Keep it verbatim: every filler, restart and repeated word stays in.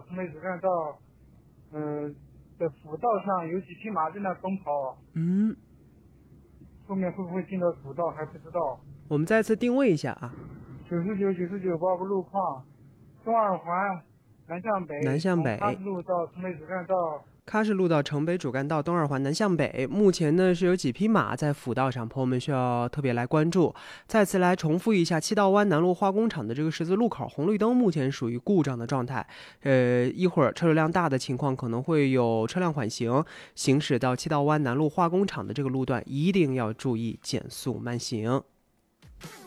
城北主干道，嗯、呃、的辅道上有几匹马在那奔跑。 嗯， 后面会不会进到辅道还不知道。 我们再次定位一下啊。 九十九九十九报个路况，东二环南向北， 南向北， 从喀什路到城北主干道。 喀什路到城北主干道东二环南向北，目前呢是有几匹马在辅道上，朋友们需要特别来关注。再次来重复一下，七道湾南路化工厂的这个十字路口红绿灯目前属于故障的状态，呃，一会儿车流量大的情况可能会有车辆缓行，行驶到七道湾南路化工厂的这个路段一定要注意减速慢行。